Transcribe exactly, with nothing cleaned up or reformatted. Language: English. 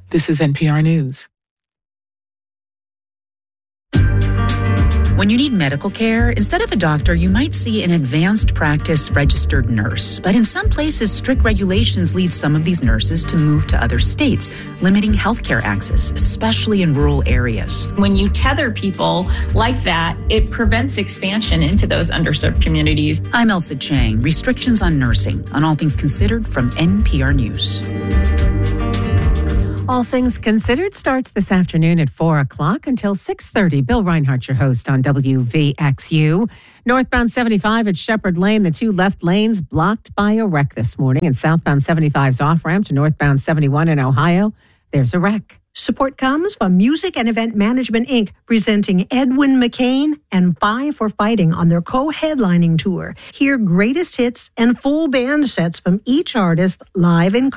This is N P R News. When you need medical care, instead of a doctor, you might see an advanced practice registered nurse. But in some places, strict regulations lead some of these nurses to move to other states, limiting healthcare access, especially in rural areas. When you tether people like that, it prevents expansion into those underserved communities. I'm Elsa Chang. Restrictions on nursing, on All Things Considered from N P R News. All Things Considered starts this afternoon at four o'clock until six thirty. Bill Reinhart, your host on W V X U. Northbound seventy-five at Shepherd Lane, the two left lanes blocked by a wreck this morning. And southbound seventy-five's off-ramp to northbound seventy-one in Ohio, there's a wreck. Support comes from Music and Event Management, Incorporated, presenting Edwin McCain and Five for Fighting on their co-headlining tour. Hear greatest hits and full band sets from each artist live in